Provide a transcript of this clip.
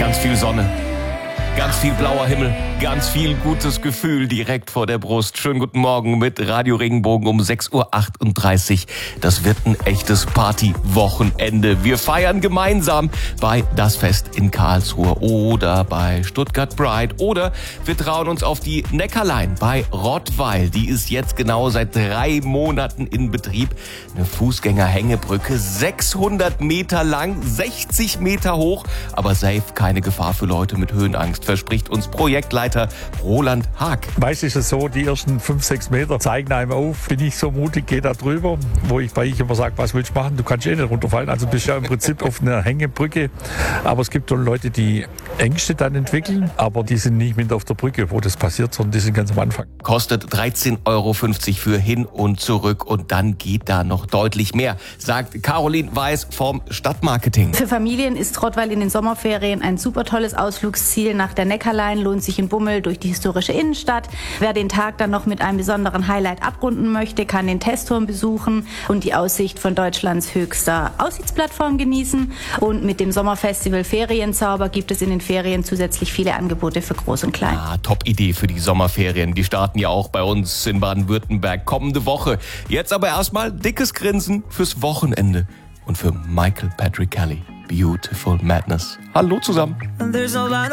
Ganz viel Sonne, ganz viel blauer Himmel, ganz viel gutes Gefühl direkt vor der Brust. Schönen guten Morgen mit Radio Regenbogen um 6.38 Uhr. Das wird ein echtes Partywochenende. Wir feiern gemeinsam bei Das Fest in Karlsruhe oder bei Stuttgart Pride oder wir trauen uns auf die Neckarline bei Rottweil. Die ist jetzt genau seit 3 Monaten in Betrieb. Eine Fußgängerhängebrücke, 600 Meter lang, 60 Meter hoch, aber safe keine Gefahr für Leute mit Höhenangst, verspricht uns Projektleiter Roland Haag. Meist ist es so, die ersten 5-6 Meter zeigen einem auf. Bin ich so mutig, gehe da drüber, wo ich bei ich immer sage, was willst du machen? Du kannst eh nicht runterfallen. Also bist ja im Prinzip auf einer Hängebrücke. Aber es gibt Leute, die Ängste dann entwickeln, aber die sind nicht mit auf der Brücke, wo das passiert, sondern die sind ganz am Anfang. Kostet 13,50 Euro für hin und zurück und dann geht da noch deutlich mehr, sagt Caroline Weiß vom Stadtmarketing. Für Familien ist Rottweil in den Sommerferien ein super tolles Ausflugsziel. Nach der Neckarline lohnt sich ein Bummel durch die historische Innenstadt. Wer den Tag dann noch mit einem besonderen Highlight abrunden möchte, kann den Testturm besuchen und die Aussicht von Deutschlands höchster Aussichtsplattform genießen. Und mit dem Sommerfestival Ferienzauber gibt es in den Ferien zusätzlich viele Angebote für Groß und Klein. Top-Idee für die Sommerferien. Die starten ja auch bei uns in Baden-Württemberg kommende Woche. Jetzt aber erstmal dickes Grinsen fürs Wochenende und für Michael Patrick Kelly. Beautiful Madness. Hallo zusammen.